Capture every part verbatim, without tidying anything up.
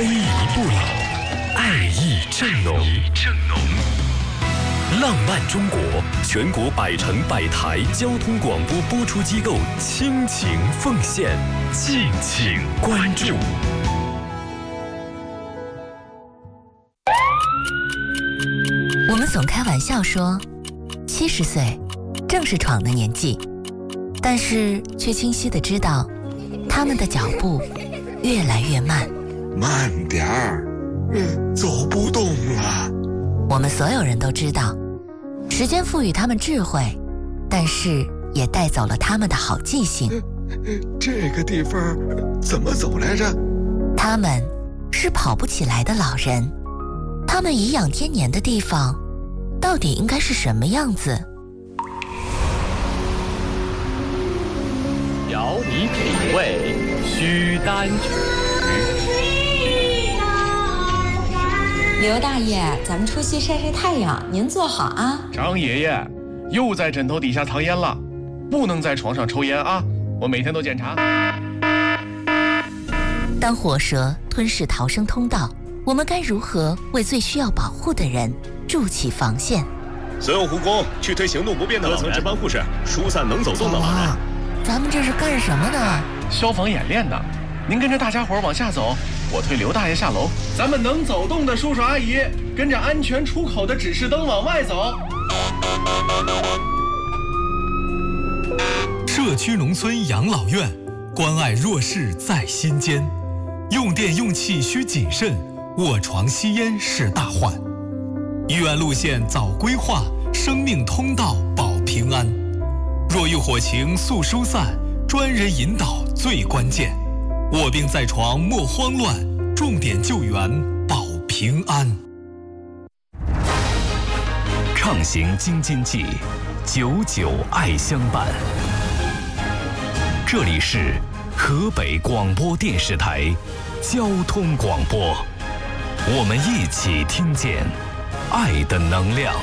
非遗不老，爱意正浓。浪漫中国，全国百城百台交通广播播出机构倾情奉献，敬请关注。 我们总开玩笑说，七十岁正是闯的年纪，但是却清晰地知道，他们的脚步越来越慢。 慢点儿，嗯，走不动了。 我们所有人都知道，时间赋予他们智慧，但是也带走了他们的好记性。 这个地方怎么走来着？ 他们是跑不起来的老人，他们颐养天年的地方，到底应该是什么样子？ 调你品味，须丹曲。 刘大爷，咱们出去晒晒太阳，您坐好啊。 张爷爷，又在枕头底下藏烟了，不能在床上抽烟啊！我每天都检查。 当火蛇吞噬逃生通道，我们该如何为最需要保护的人筑起防线？ 所有护工去推行动不便的楼层值班护士，疏散能走动的老人。 啊，咱们这是干什么呢？ 消防演练呢。您跟着大家伙往下走，我推刘大爷下楼。咱们能走动的叔叔阿姨，跟着安全出口的指示灯往外走。 社区农村养老院，关爱弱势在心间。用电用气需谨慎，卧床吸烟是大患。医院路线早规划，生命通道保平安。若遇火情速疏散，专人引导最关键。卧病在床莫慌乱，重点救援保平安。 畅行京津冀，久久爱相伴。这里是河北广播电视台交通广播，我们一起听见爱的能量。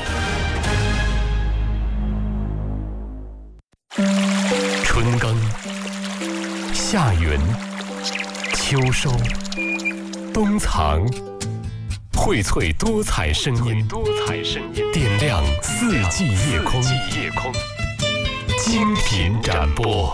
春耕、夏耘、秋收、冬藏，荟萃多彩声音，多彩声音点亮四季夜空，夜空精品展播。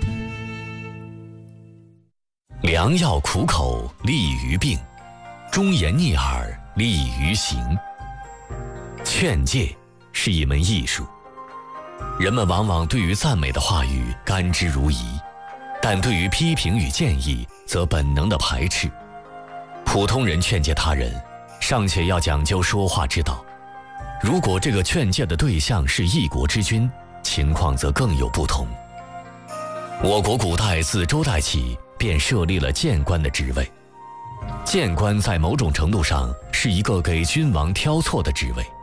良药苦口利于病，忠言逆耳利于行。劝诫是一门艺术，人们往往对于赞美的话语甘之如饴，但对于批评与建议则本能的排斥。普通人劝诫他人，尚且要讲究说话之道，如果这个劝诫的对象是一国之君，情况则更有不同。我国古代自周代起便设立了谏官的职位，谏官在某种程度上是一个给君王挑错的职位。